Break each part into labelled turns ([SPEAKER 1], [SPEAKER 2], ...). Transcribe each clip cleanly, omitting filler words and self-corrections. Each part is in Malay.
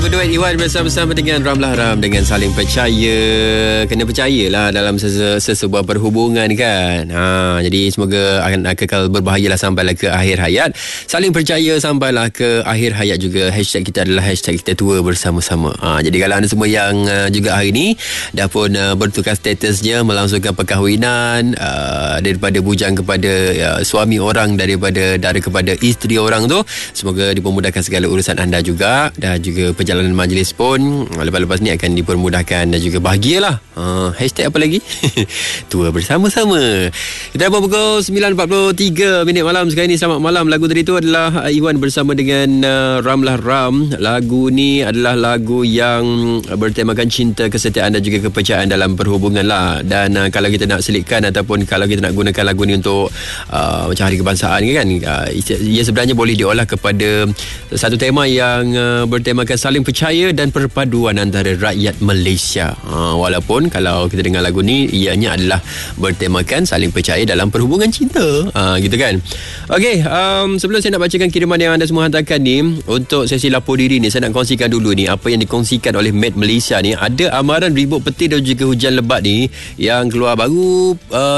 [SPEAKER 1] lagu duet Iwan bersama-sama dengan Ramlah Ram dengan Saling Percaya. Kena percayalah dalam sesebuah perhubungan kan. Jadi semoga akan kekal berbahagialah sampailah ke akhir hayat. Saling percaya sampailah ke akhir hayat juga. Hashtag kita adalah hashtag kita tua bersama-sama. Jadi kalau anda semua yang juga hari ni dah pun bertukar statusnya melangsungkan perkahwinan, daripada bujang kepada suami orang, daripada dara kepada isteri orang tu, semoga dipermudahkan segala urusan anda juga, dan juga perjalanan majlis pun lepas-lepas ni akan dipermudahkan dan juga bahagialah. Hashtag apa lagi? Tua bersama-sama. Kita dapat pukul 9.43 malam sekarang ni. Selamat malam. Lagu tadi tu adalah Iwan bersama dengan Ramlah Ram. Lagu ni adalah lagu yang bertemakan cinta, kesetiaan dan juga kepercayaan dalam perhubungan lah. Dan kalau kita nak selitkan ataupun kalau kita nak gunakan lagu ni untuk macam hari kebangsaan kan, ia sebenarnya boleh diolah kepada satu tema yang bertemakan saling percaya dan perpaduan antara rakyat Malaysia. Walaupun kalau kita dengar lagu ni, ianya adalah bertemakan saling percaya dalam perhubungan cinta. Gitu kan. Okey, sebelum saya nak bacakan kiriman yang anda semua hantarkan ni, untuk sesi lapor diri ni, saya nak kongsikan dulu ni apa yang dikongsikan oleh Met Malaysia ni. Ada amaran ribut petir dan juga hujan lebat ni yang keluar baru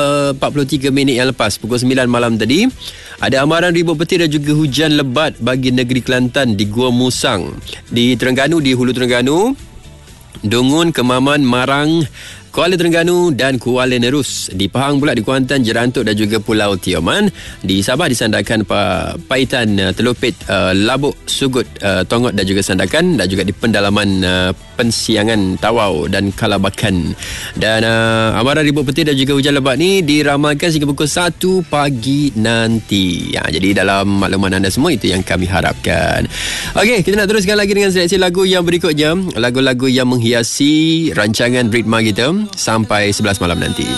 [SPEAKER 1] 43 minit yang lepas, pukul 9 malam tadi. Ada amaran ribut petir dan juga hujan lebat bagi negeri Kelantan di Gua Musang, di Terengganu, di Hulu Terengganu, Dungun, Kemaman, Marang, Kuala Terengganu dan Kuala Nerus. Di Pahang pula, di Kuantan, Jerantuk dan juga Pulau Tioman. Di Sabah disandarkan Paitan, Telopit, Labuk, Sugut, Tongot dan juga Sandakan, dan juga di pendalaman Pensiangan, Tawau dan Kalabakan. Dan amaran ribut petir dan juga hujan lebat ni diramalkan sehingga pukul 1 pagi nanti. Jadi dalam makluman anda semua, itu yang kami harapkan. Okey, kita nak teruskan lagi dengan seleksi lagu yang berikutnya. Lagu-lagu yang menghiasi rancangan Ritma kita sampai 11 malam nanti.